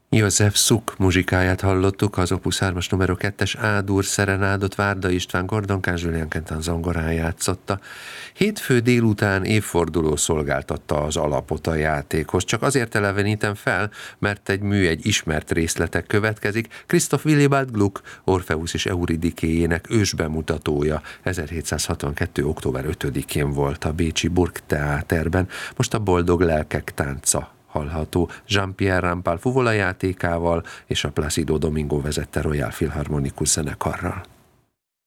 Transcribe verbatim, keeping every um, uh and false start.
József Suk muzsikáját hallottuk, az Opus hármas numero kettes A-dur szerenádot Várda István Gordonkán Zsülien Kentan zongorán játszotta. Hétfő délután évforduló szolgáltatta az alapot a játékhoz. Csak azért elevenítem fel, mert egy mű egy ismert részletek következik. Christoph Willibald Gluck, Orpheus és Euridikéjének ősbemutatója ezerhétszázhatvankettő. október ötödikén volt a bécsi Burgtheaterben. Most a Boldog lelkek tánca hallható Jean-Pierre Rampal fuvola játékával és a Placido Domingo vezette Royal Philharmonicus zenekarral.